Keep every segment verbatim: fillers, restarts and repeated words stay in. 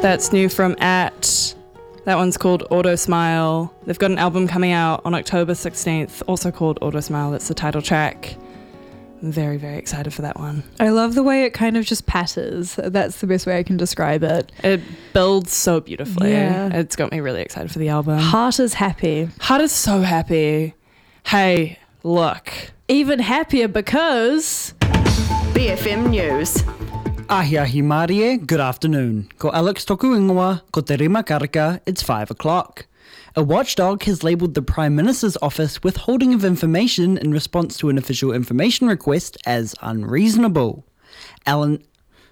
That's new from At. That one's called Auto Smile. They've got an album coming out on October sixteenth, also called Auto Smile. That's the title track. I'm very, very excited for that one. I love the way it kind of just patters. That's the best way I can describe it. It builds so beautifully. Yeah. It's got me really excited for the album. Heart is happy. Heart is so happy. Hey, look. Even happier because... B F M News. Ahi ahi Marie, good afternoon. Ko Alex toku ingoa, ko te rima karaka, it's five o'clock. A watchdog has labelled the Prime Minister's office withholding of information in response to an official information request as unreasonable. Alan...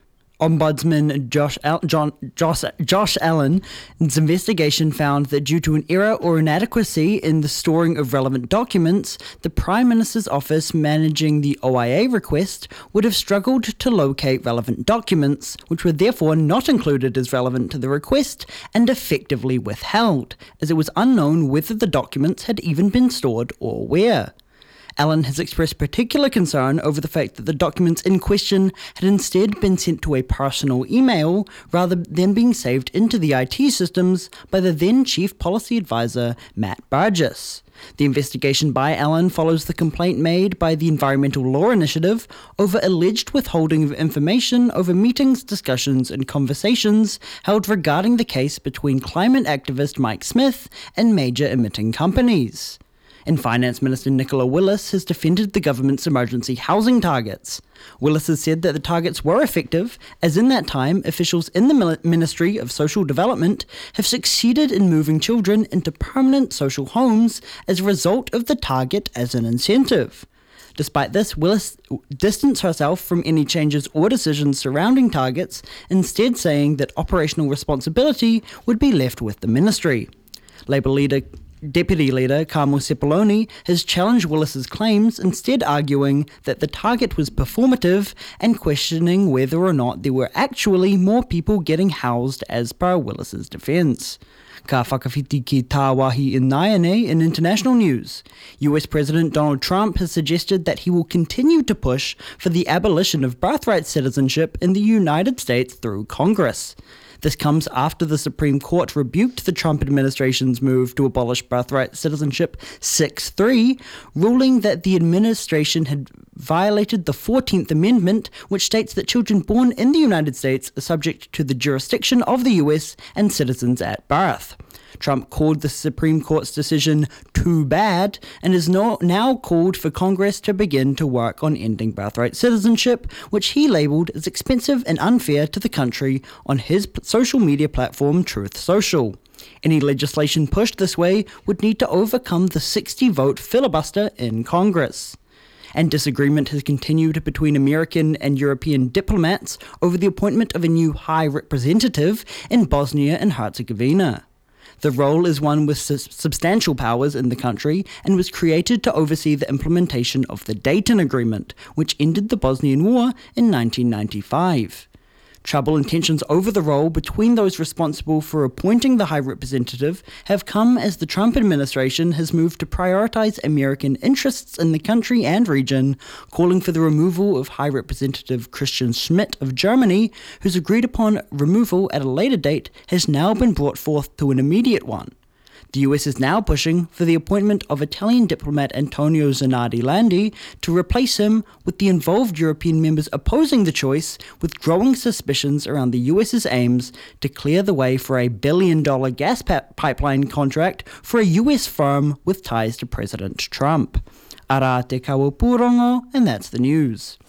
Ombudsman Josh, Al- John, Josh, Josh Allen's investigation found that due to an error or inadequacy in the storing of relevant documents, the Prime Minister's office managing the O I A request would have struggled to locate relevant documents, which were therefore not included as relevant to the request and effectively withheld, as it was unknown whether the documents had even been stored or where. Allen has expressed particular concern over the fact that the documents in question had instead been sent to a personal email rather than being saved into the I T systems by the then Chief Policy Advisor, Matt Burgess. The investigation by Allen follows the complaint made by the Environmental Law Initiative over alleged withholding of information over meetings, discussions and conversations held regarding the case between climate activist Mike Smith and major emitting companies. And Finance Minister Nicola Willis has defended the government's emergency housing targets. Willis has said that the targets were effective, as in that time, officials in the Ministry of Social Development have succeeded in moving children into permanent social homes as a result of the target as an incentive. Despite this, Willis distanced herself from any changes or decisions surrounding targets, instead saying that operational responsibility would be left with the ministry. Labour leader Deputy Leader Carmel Sepuloni has challenged Willis's claims, instead arguing that the target was performative and questioning whether or not there were actually more people getting housed as per Willis's defence. Ka whakawhiti ki tā wāhi in Naiane in international news. U S President Donald Trump has suggested that he will continue to push for the abolition of birthright citizenship in the United States through Congress. This comes after the Supreme Court rebuked the Trump administration's move to abolish birthright citizenship six three, ruling that the administration had violated the fourteenth Amendment, which states that children born in the United States are subject to the jurisdiction of the U S and citizens at birth. Trump called the Supreme Court's decision too bad and has no, now called for Congress to begin to work on ending birthright citizenship, which he labelled as expensive and unfair to the country on his social media platform Truth Social. Any legislation pushed this way would need to overcome the sixty-vote filibuster in Congress. And disagreement has continued between American and European diplomats over the appointment of a new High Representative in Bosnia and Herzegovina. The role is one with su- substantial powers in the country and was created to oversee the implementation of the Dayton Agreement, which ended the Bosnian War in nineteen ninety-five. Trouble and tensions over the role between those responsible for appointing the High Representative have come as the Trump administration has moved to prioritize American interests in the country and region, calling for the removal of High Representative Christian Schmidt of Germany, whose agreed upon removal at a later date has now been brought forth to an immediate one. The U S is now pushing for the appointment of Italian diplomat Antonio Zanardi Landi to replace him, with the involved European members opposing the choice, with growing suspicions around the U.S.'s aims to clear the way for a billion-dollar gas pa- pipeline contract for a U S firm with ties to President Trump. Ara te kawapurongo, and that's the news.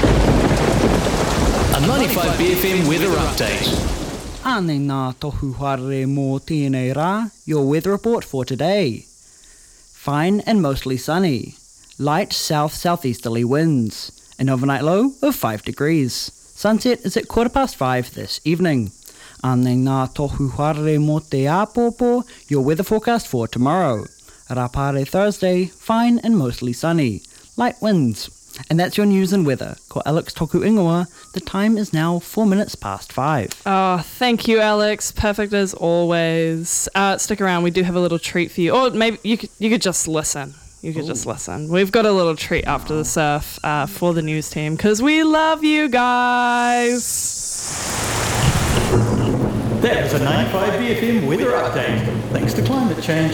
A ninety-five B F M weather update. Ane nā tohu haere mō tēnei rā, your weather report for today. Fine and mostly sunny. Light south-southeasterly winds. An overnight low of five degrees. Sunset is at quarter past five this evening. Ane nā tohu haere mō te āpōpō, your weather forecast for tomorrow. Rapare Thursday, fine and mostly sunny. Light winds. And that's your news and weather. Ko Alex toku ingoa, the time is now four minutes past five. Oh, thank you, Alex. Perfect as always. Uh, stick around. We do have a little treat for you. Or maybe you could, you could just listen. You could Ooh. just listen. We've got a little treat after the surf uh, for the news team because we love you guys. That was a ninety-five B F M weather update. Thanks to climate change.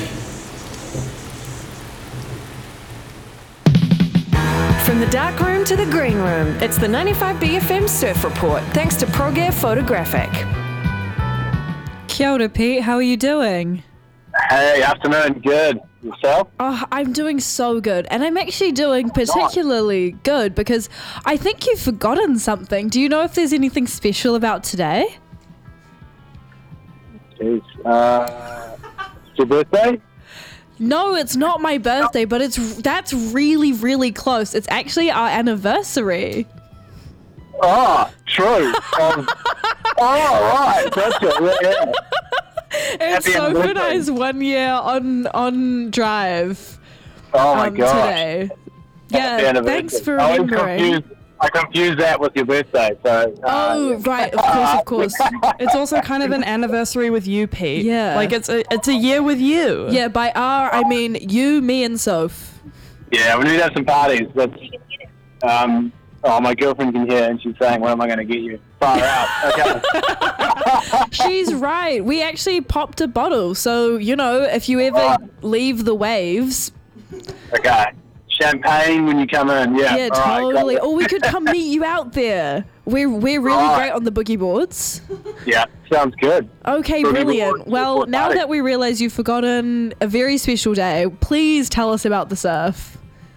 From the dark room to the green room, it's the ninety-five B F M Surf Report, thanks to ProGear Photographic. Kia ora, Pete. How are you doing? Hey, afternoon. Good. Yourself? Oh, I'm doing so good. And I'm actually doing particularly good because I think you've forgotten something. Do you know if there's anything special about today? Jeez. Uh, it's your birthday? No, it's not my birthday, but it's that's really, really close. It's actually our anniversary. Oh, true. um, oh, right. Gotcha. Yeah, yeah. It's Happy Sophoni's one year on on drive Oh, my um, gosh. today. Happy Yeah, anniversary. thanks for I always remembering. confuse- I confuse that with your birthday, so... Uh, Oh, right, of course, of course. It's also kind of an anniversary with you, Pete. Yeah. Like it's a it's a year with you. Yeah, by our, I mean you, me, and Soph. Yeah, we need to have some parties. That's... Um, oh, my girlfriend can hear, and she's saying, what am I going to get you? Far out. Okay. She's right. We actually popped a bottle. So, you know, if you ever Right. leave the waves, Okay. Champagne when you come in, yeah. yeah, All right, totally. got it. Or we could come meet you out there. We're, we're really Right. great on the boogie boards. Yeah, sounds good. Okay, Boogie brilliant. boards, Well, before now party. that we realize you've forgotten a very special day, please tell us about the surf.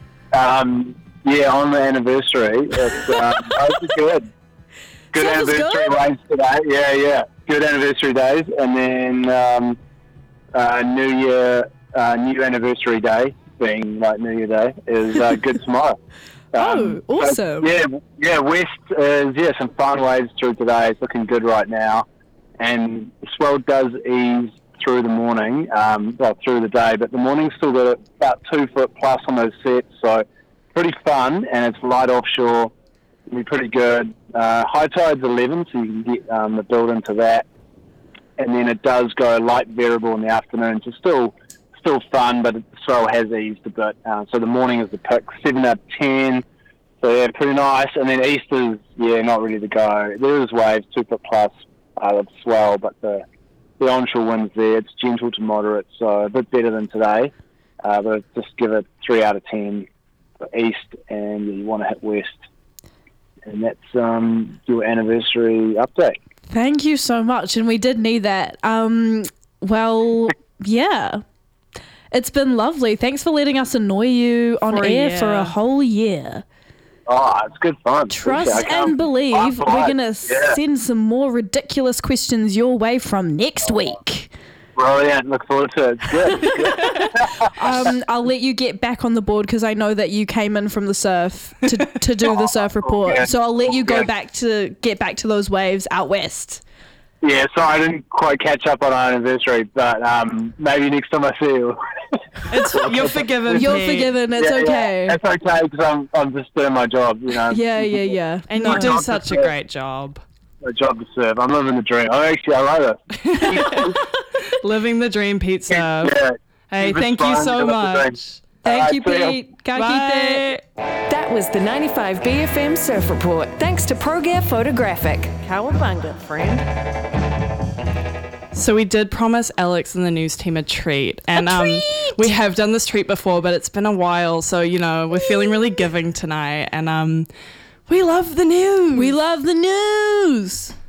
Um, yeah, on the anniversary, it's um, those are good. Good Surf is anniversary good? days today. Yeah, yeah. Good anniversary days, and then um, uh, New Year, uh, new anniversary day, being like New Year Day, is uh, good tomorrow. Oh, so, awesome. yeah, yeah. West is yeah some fun waves through today. It's looking good right now, and the swell does ease through the morning, um, well through the day, but the morning's still got about two foot plus on those sets, so pretty fun, and it's light offshore. It'll be pretty good. Uh, high tide's eleven, so you can get um, the build into that, and then it does go light variable in the afternoon, so still still fun, but the swell has eased a bit. Uh, so the morning is the pick, seven out of ten. So yeah, pretty nice. And then east is yeah not ready to go. There is waves, two foot plus uh, of swell, but the the onshore wind's there. It's gentle to moderate, so a bit better than today. Uh, but just give it three out of ten for east, and you want to hit west. And that's um, your anniversary update. Thank you so much. And we did need that. Um, well, yeah. It's been lovely. Thanks for letting us annoy you on For a air for year. a whole year. Oh, it's good fun. Trust Appreciate it. I and can't- believe I'm we're polite. going to Yeah. send some more ridiculous questions your way from next week. Brilliant. Look forward to it. It's good. It's good. Um, I'll let you get back on the board because I know that you came in from the surf to, to do the surf report. Yeah. So I'll let you go Yeah. back to get back to those waves out west. Yeah, sorry, I didn't quite catch up on our anniversary, but um, maybe next time I see you. It's you're forgiven. You're Pete. forgiven. It's Yeah, okay. Yeah, it's okay because I'm, I'm just doing my job, you know. Yeah, yeah, yeah. And No. you do Not such a to- great job. My job to serve. I'm living the dream. I'm actually, I love it. Living the dream, Pete Surf. Yeah. Hey, Keep thank you inspiring, so live the dream. much. Thank Alright, you, see ya. Pete. Ka kite. Bye. That was the ninety-five B F M Surf Report, thanks to ProGear Photographic. Cowabunga, friend. So we did promise Alex and the news team a treat, and um, we have done this treat before, but it's been a while. So you know we're feeling really giving tonight, and um, we love the news. We love the news.